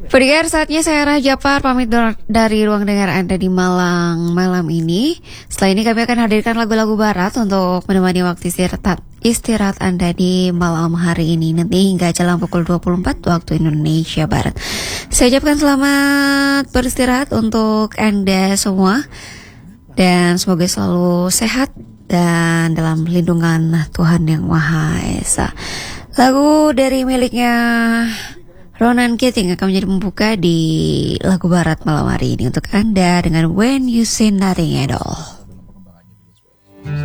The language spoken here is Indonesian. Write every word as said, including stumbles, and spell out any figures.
Pendengar, saatnya saya Raja Par pamit dari ruang dengar Anda di Malang malam ini. Setelah ini kami akan hadirkan lagu-lagu barat untuk menemani waktu istirahat, istirahat Anda di malam hari ini. Nanti hingga jelang pukul dua puluh empat waktu Indonesia Barat. Saya ucapkan selamat beristirahat untuk Anda semua. Dan semoga selalu sehat dan dalam lindungan Tuhan Yang Maha Esa. Lagu dari miliknya Ronan Keating akan menjadi pembuka di lagu barat malam hari ini untuk Anda dengan When You Say Nothing At All.